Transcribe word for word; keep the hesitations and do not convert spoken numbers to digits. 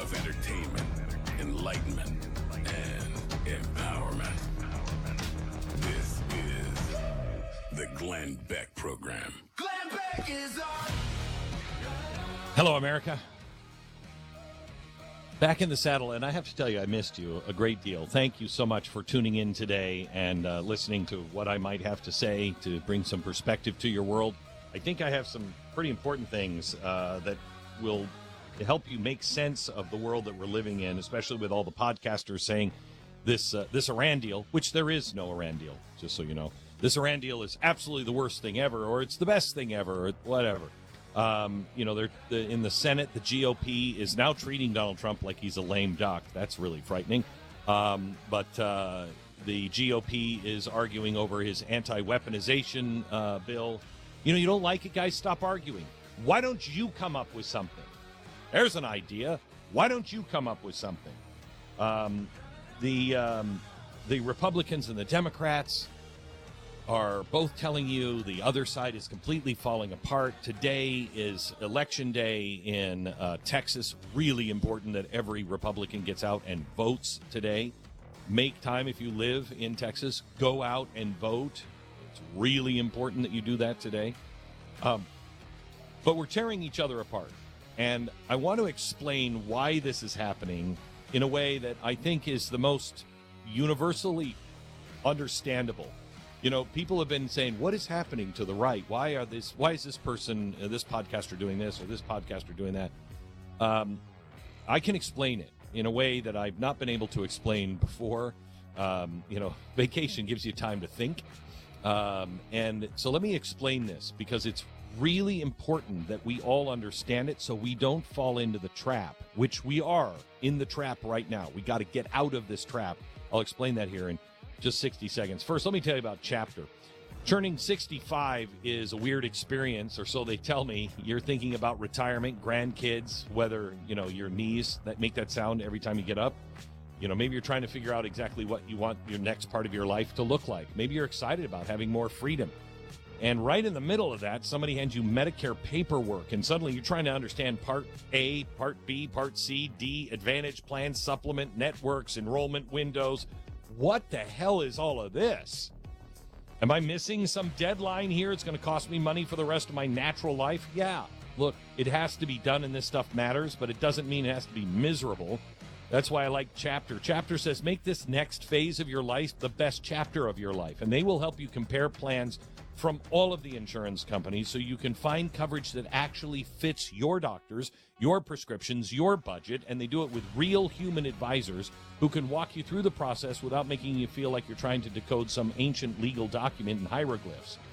of entertainment, enlightenment, and empowerment. This is the Glenn Beck Program. Glenn Beck is on. Hello, America. Back in the saddle, and I have to tell you, I missed you a great deal. Thank you so much for tuning in today and uh, listening to what I might have to say to bring some perspective to your world. I think I have some pretty important things uh, that will help you make sense of the world that we're living in, especially with all the podcasters saying this uh, this Iran deal, which there is no Iran deal, just so you know. This Iran deal is absolutely the worst thing ever, or it's the best thing ever, or whatever. Um, you know, they're the, in the Senate, the G O P is now treating Donald Trump like he's a lame duck. That's really frightening. Um, but uh, the G O P is arguing over his anti-weaponization uh, bill. You know, you don't like it, guys? Stop arguing. Why don't you come up with something? There's an idea. Why don't you come up with something? Um, the um, the Republicans and the Democrats are both telling you the other side is completely falling apart. Today is election day in uh, Texas. Really important that every Republican gets out and votes today. Make time if you live in Texas. Go out and vote. It's really important that you do that today. Um, but we're tearing each other apart. And I want to explain why this is happening in a way that I think is the most universally understandable. You know, people have been saying, what is happening to the right? Why are this? Why is this person, uh, this podcaster doing this or this podcaster doing that? Um, I can explain it in a way that I've not been able to explain before. Um, you know, vacation gives you time to think. Um, and so let me explain this because it's really important that we all understand it so we don't fall into the trap, which we are in the trap right now. We got to get out of this trap. I'll explain that here in just sixty seconds. First, let me tell you about Chapter. Turning sixty-five is a weird experience, or so they tell me. You're thinking about retirement, grandkids, whether, you know, your knees that make that sound every time you get up. You know, maybe you're trying to figure out exactly what you want your next part of your life to look like. Maybe you're excited about having more freedom. And right in the middle of that, somebody hands you Medicare paperwork, and suddenly you're trying to understand Part A, Part B, Part C, D, Advantage plans, supplement, networks, enrollment windows. What the hell is all of this? Am I missing some deadline here? It's going to cost me money for the rest of my natural life? Yeah. Look, it has to be done and this stuff matters, but it doesn't mean it has to be miserable. That's why I like Chapter. Chapter says make this next phase of your life the best chapter of your life, and they will help you compare plans from all of the insurance companies so you can find coverage that actually fits your doctors, your prescriptions, your budget, and they do it with real human advisors who can walk you through the process without making you feel like you're trying to decode some ancient legal document in hieroglyphs.